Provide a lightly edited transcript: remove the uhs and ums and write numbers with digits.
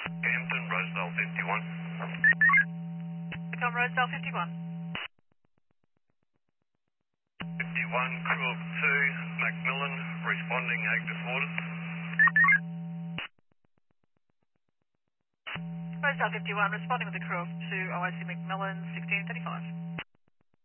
Hampton, Rosedale 51. Become Rosedale 51. 51, crew of 2, Macmillan, responding Agnes Waters. Rosedale 51, responding with the crew of 2 OIC Macmillan 1635.